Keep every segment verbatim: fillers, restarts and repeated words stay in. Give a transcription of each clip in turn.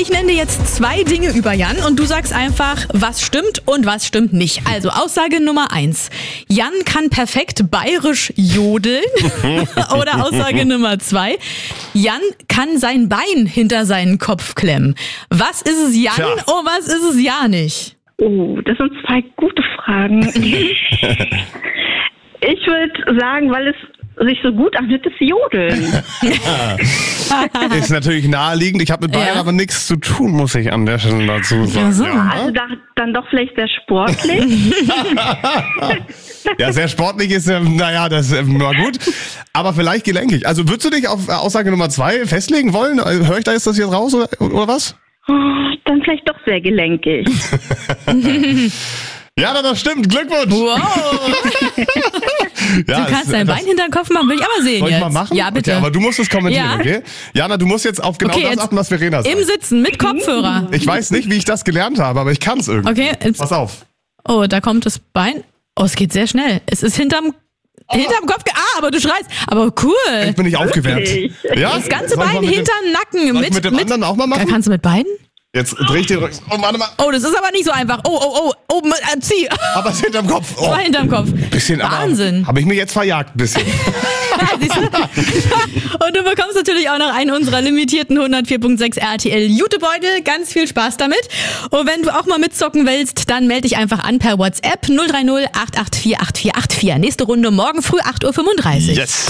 ich nenne dir jetzt zwei Dinge über Jan und du sagst einfach, was stimmt und was stimmt nicht. Also Aussage Nummer eins. Jan kann perfekt bayerisch jodeln. Oder Aussage Nummer zwei. Jan kann sein Bein hinter seinen Kopf klemmen. Was ist es Jan Tja. und was ist es ja nicht? Oh, das sind zwei gute Fragen. Ich würde sagen, weil es sich so gut anhört, das Jodeln. Ist natürlich naheliegend. Ich habe mit Bayern Ja. aber nichts zu tun, muss ich an der Stelle dazu sagen. Ja, so. Also da, dann doch vielleicht sehr sportlich. Ja, sehr sportlich ist, ähm, naja, das ähm, war gut. Aber vielleicht gelenkig. Also würdest du dich auf äh, Aussage Nummer zwei festlegen wollen? Äh, Hör ich da jetzt das jetzt raus oder, oder was? Oh, dann vielleicht doch sehr gelenkig. Ja, das stimmt. Glückwunsch. Wow. Ja, Du kannst es- dein das- Bein hinter den Kopf machen, will ich aber sehen Soll ich jetzt. mal machen? Ja, bitte. Okay, aber du musst es kommentieren, Ja. okay? Jana, du musst jetzt auf genau Okay, das jetzt achten, was Verena sagt. Im Sitzen, mit Kopfhörer. Ich weiß nicht, wie ich das gelernt habe, aber ich kann es irgendwie. Okay, jetzt, Pass auf. oh, da kommt das Bein. Oh, es geht sehr schnell. Es ist hinterm, hinterm Kopf. ge- Ah, aber du schreist. Aber cool. Ich bin nicht aufgewärmt. Wirklich? Ja? Das ganze Soll ich mal Bein mit dem- hinterm Nacken. Soll ich Mit, mit dem anderen auch mal machen? Kannst du mit beiden? Jetzt dreh ich den Rücken. Oh, warte mal. Oh, das ist aber nicht so einfach. Oh, oh, oh, oh, mit- äh, zieh. Aber es ist hinterm Kopf. Oh. War hinterm Kopf. Bisschen, Wahnsinn. Habe ich mir jetzt verjagt, ein bisschen. Siehst du? Und du bekommst natürlich auch noch einen unserer limitierten hundertvier Komma sechs R T L Jutebeutel. Ganz viel Spaß damit. Und wenn du auch mal mitzocken willst, dann melde dich einfach an per WhatsApp null drei null acht acht vier acht vier acht vier. Nächste Runde morgen früh acht Uhr fünfunddreißig. Yes.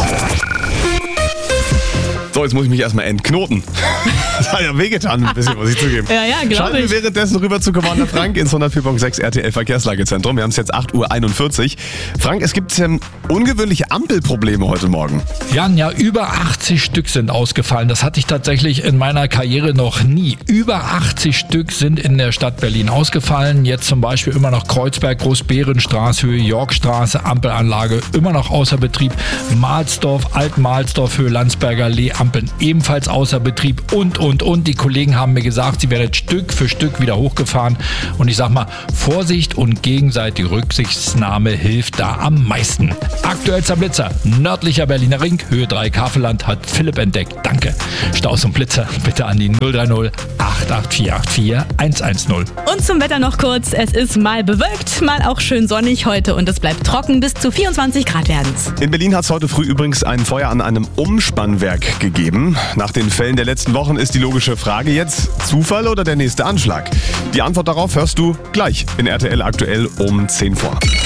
So, jetzt muss ich mich erstmal entknoten. Das hat ja wehgetan, ein bisschen, muss ich zugeben. Ja, ja, glaub Schalten wir ich. währenddessen rüber zu Commander Frank ins hundertvier Komma sechs R T L Verkehrslagezentrum. Wir haben es jetzt acht Uhr einundvierzig. Frank, es gibt ähm, ungewöhnliche Ampelprobleme heute Morgen. Jan, ja, über achtzig Stück sind ausgefallen. Das hatte ich tatsächlich in meiner Karriere noch nie. Über achtzig Stück sind in der Stadt Berlin ausgefallen. Jetzt zum Beispiel immer noch Kreuzberg, Großbärenstraße, Höhe Yorkstraße, Ampelanlage immer noch außer Betrieb. Mahlsdorf, Alt-Mahlsdorf, Höhe Landsberger Allee, Ampeln ebenfalls außer Betrieb und, und, und. Die Kollegen haben mir gesagt, sie werden jetzt Stück für Stück wieder hochgefahren. Und ich sag mal, Vorsicht und gegenseitige Rücksichtnahme hilft da am meisten. Aktuellster Blitzer, nördlicher Berliner Ring, Höhe drei Kafelland, hat Philipp entdeckt. Danke. Staus und Blitzer bitte an die null drei null acht acht vier acht vier eins eins null. Und zum Wetter noch kurz. Es ist mal bewölkt, mal auch schön sonnig heute und es bleibt trocken. Bis zu vierundzwanzig Grad werden's. In Berlin hat es heute früh übrigens ein Feuer an einem Umspannwerk gegeben. Nach den Fällen der letzten Wochen ist die logische Frage jetzt, Zufall oder der nächste Anschlag? Die Antwort darauf hörst du gleich in R T L aktuell um zehn vor.